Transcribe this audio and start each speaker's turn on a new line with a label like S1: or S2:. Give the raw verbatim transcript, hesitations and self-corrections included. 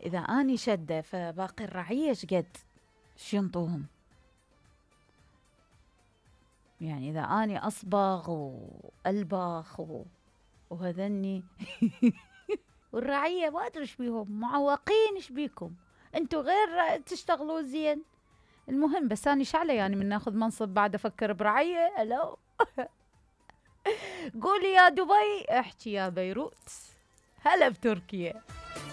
S1: إذا أني شدة فباقي الرعية شقد شينطوهم؟ يعني إذا أني أصبغ وألبخ و... وهذني والرعية ما أدري إيش بيهم، معوقين. إيش بيكم أنتوا غير تشتغلوا زين؟ المهم بس أنا شعلة يعني من ناخذ منصب بعد أفكر برعية؟ ألو قولي يا دبي، احكي يا بيروت، هلا بتركيا.